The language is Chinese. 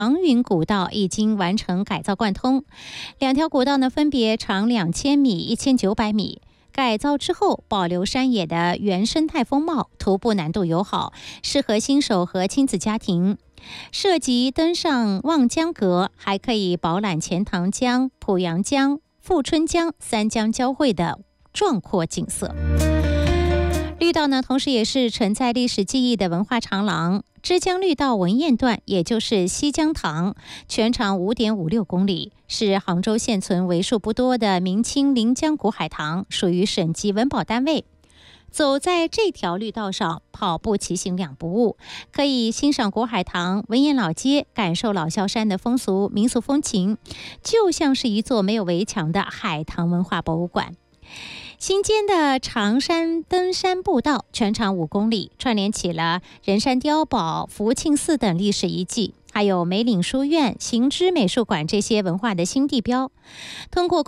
长云古道已经完成改造贯通，两条古道呢分别长2000米、1900米。改造之后，保留山野的原生态风貌，徒步难度友好，适合新手和亲子家庭。涉及登上望江阁，还可以饱览钱塘江、濮阳江、富春江三江交汇的壮阔景色。绿道呢，同时也是承载历史记忆的文化长廊。枝江绿道文堰段，也就是西江塘，全长5.56公里，是杭州现存为数不多的明清临江古海塘，属于省级文保单位。走在这条绿道上，跑步骑行两不误，可以欣赏古海塘、文堰老街，感受老萧山的风俗民俗风情，就像是一座没有围墙的海棠文化博物馆。新建的长山登山步道全长5公里，串联起了仁山碉堡、福庆寺等历史遗迹，还有梅岭书院、行知美术馆这些文化的新地标。通过